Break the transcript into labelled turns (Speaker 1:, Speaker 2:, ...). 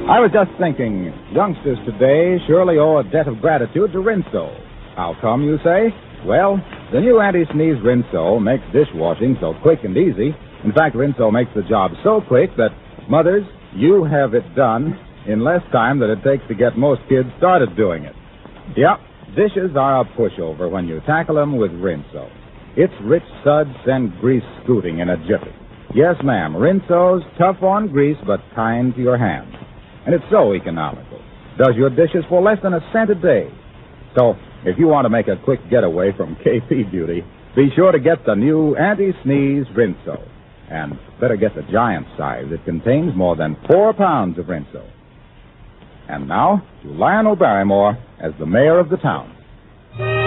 Speaker 1: I was just thinking, youngsters today surely owe a debt of gratitude to Rinso. How come, you say? Well, the new anti-sneeze Rinso makes dishwashing so quick and easy. In fact, Rinso makes the job so quick that, mothers, you have it done in less time than it takes to get most kids started doing it. Yep, dishes are a pushover when you tackle them with Rinso. Its rich suds send grease scooting in a jiffy. Yes, ma'am, Rinso's tough on grease but kind to your hands. And it's so economical. Does your dishes for less than a cent a day. So, if you want to make a quick getaway from KP Beauty, be sure to get the new anti-sneeze Rinso. And better get the giant size. It contains more than 4 pounds of Rinso. And now, to Lionel Barrymore as the mayor of the town.